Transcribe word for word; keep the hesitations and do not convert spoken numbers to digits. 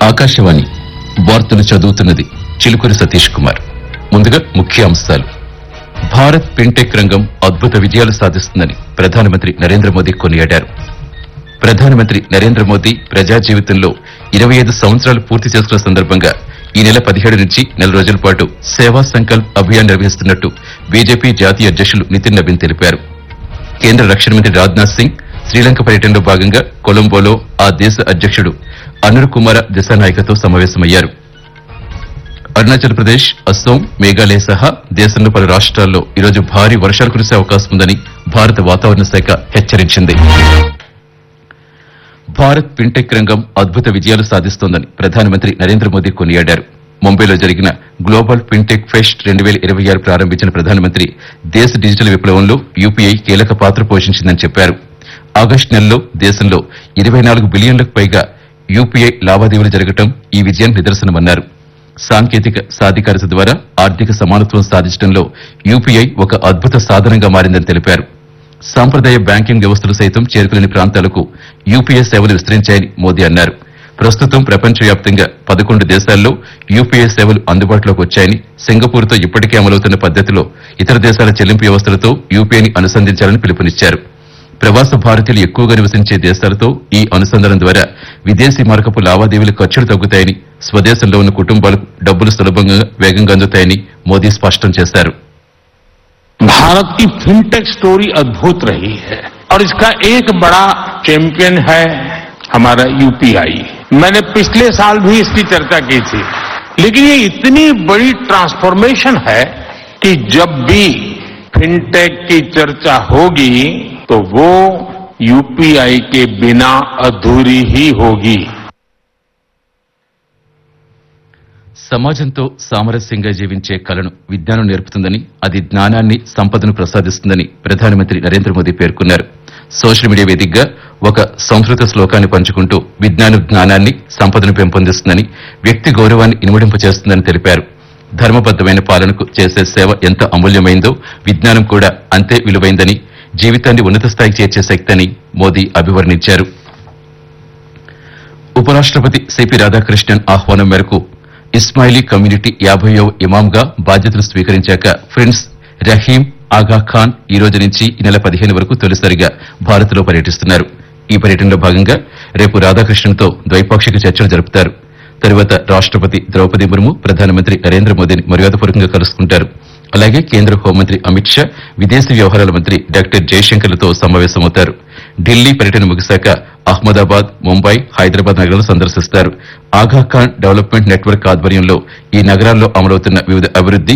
ఆకాశవాణి వార్తలు చదువుతున్నది చిలుకూరి సతీష్ కుమార్. ముందుగా ముఖ్య అంశాలు. భారత్ ఫిన్టెక్ రంగం అద్భుత విజయాలు సాధిస్తుందని ప్రధానమంత్రి నరేంద్ర మోదీ కొనియాడారు. ప్రధానమంత్రి నరేంద్ర మోదీ ప్రజా జీవితంలో ఇరవై ఐదు సంవత్సరాలు పూర్తి చేసుకున్న సందర్భంగా ఈ నెల పదిహేడు నుంచి నెల రోజుల పాటు సేవా సంకల్ప్ అభియాన్ నిర్వహిస్తున్నట్టు బీజేపీ జాతీయ అధ్యకులు నితిన్ నవీన్ తెలిపారు. కేంద్ర రక్షణ మంత్రి రాజ్నాథ్ సింగ్ శ్రీలంక పర్యటనలో భాగంగా కొలంబోలో ఆ దేశ అధ్యకుడు అనుర్ కుమార దిశానాయకతో సమావేశమయ్యారు. అరుణాచల్ ప్రదేశ్, అస్సోం, మేఘాలయ సహా దేశంలో పలు రాష్ట్రాల్లో ఈరోజు భారీ వర్షాలు కురిసే అవకాశం ఉందని భారత వాతావరణ శాఖ హెచ్చరించింది. భారత్ ఫిన్టెక్ రంగం అద్భుత విజయాలు సాధిస్తోందని ప్రధానమంత్రి నరేంద్ర మోదీ కొనియాడారు. ముంబైలో జరిగిన గ్లోబల్ ఫిన్టెక్ ఫెస్ట్ రెండు వేల ఇరవై ఆరు ప్రారంభించిన ప్రధానమంత్రి దేశ డిజిటల్ విప్లవంలో యూపీఐ కీలక పాత్ర పోషించిందని చెప్పారు. ఆగస్టు నెలలో దేశంలో ఇరవై నాలుగు బిలియన్లకు పైగా యూపీఐ లావాదేవీలు జరగడం ఈ విజయానికి నిదర్శనమన్నారు. సాంకేతిక సాధికారత ద్వారా ఆర్థిక సమానత్వం సాధించడంలో యూపీఐ ఒక అద్భుత సాధనంగా మారిందని తెలిపారు. సాంప్రదాయ బ్యాంకింగ్ వ్యవస్థలు సైతం చేరుకులేని ప్రాంతాలకు యూపీఐ సేవలు విస్తరించాయని మోదీ అన్నారు. ప్రస్తుతం ప్రపంచవ్యాప్తంగా పదకొండు దేశాల్లో యూపీఐ సేవలు అందుబాటులోకి వచ్చాయని, సింగపూర్తో ఇప్పటికే అమలవుతున్న పద్దతిలో ఇతర దేశాల చెల్లింపు వ్యవస్థలతో యూపీఐని అనుసంధించాలని పిలుపునిచ్చారు. ప్రవాస భారతీయులు ఎక్కువగా నివసించే దేశాలతో ఈ అనుసంధానం ద్వారా విదేశీ మారకపు లావాదేవీల ఖర్చులు తగ్గుతాయని, స్వదేశంలో ఉన్న కుటుంబాలకు డబ్బులు సులభంగా వేగంగా అందుతాయని మోదీ స్పష్టం చేశారు. भारत की फिनटेक स्टोरी अद्भुत रही है और इसका एक बड़ा चैंपियन है हमारा यूपीआई. मैंने पिछले साल भी इसकी चर्चा की थी, लेकिन ये इतनी बड़ी ट्रांसफॉर्मेशन है कि जब भी फिनटेक की चर्चा होगी तो वो यूपीआई के बिना अधूरी ही होगी. సమాజంతో సామరస్యంగా జీవించే కళను విజ్ఞానం నేర్పుతుందని, అది జ్ఞానాన్ని, సంపదను ప్రసాదిస్తుందని ప్రధానమంత్రి నరేంద్ర మోదీ పేర్కొన్నారు. సోషల్ మీడియా వేదికగా ఒక సంస్కృత శ్లోకాన్ని పంచుకుంటూ విజ్ఞానం జ్ఞానాన్ని, సంపదను పెంపొందిస్తుందని, వ్యక్తి గౌరవాన్ని ఇనుమడింపచేస్తుందని తెలిపారు. ధర్మబద్దమైన పాలనకు చేసే సేవ ఎంత అమూల్యమైందో విజ్ఞానం కూడా అంతే విలువైందని, జీవితాన్ని ఉన్నత స్థాయికి చేర్చే శక్తి అని మోదీ అభివర్ణించారు. ఉపరాష్టపతి సిపి రాధాకృష్ణన్ ఆహ్వానం మేరకు ఇస్మాయిలీ కమ్యూనిటీ యాభైవ ఇమాంగా బాధ్యతలు స్వీకరించాక ప్రిన్స్ రహీం ఆగా ఖాన్ ఈ రోజు నుంచి ఈ నెల పదిహేను వరకు తొలిసారిగా భారత్ లో పర్యటిస్తున్నారు. ఈ పర్యటనలో భాగంగా రేపు రాధాకృష్ణన్తో ద్వైపాక్షిక చర్చలు జరుపుతారు. తరువాత రాష్టపతి ద్రౌపది ముర్ము ప్రధానమంత్రి నరేంద్ర మోదీని మర్యాదపూర్వకంగా కలుసుకుంటారు. అలాగే కేంద్ర హోంమంత్రి అమిత్ షా, విదేశీ వ్యవహారాల మంత్రి డాక్టర్ జయశంకర్లతో సమావేశమవుతారు. ఢిల్లీ పర్యటన ముగిశాక అహ్మదాబాద్, ముంబై, హైదరాబాద్ నగరాలను సందర్శిస్తారు. ఆగా ఖాన్ డెవలప్మెంట్ నెట్వర్క్ ఆధ్వర్యంలో ఈ నగరాల్లో అమలవుతున్న వివిధ అభివృద్ది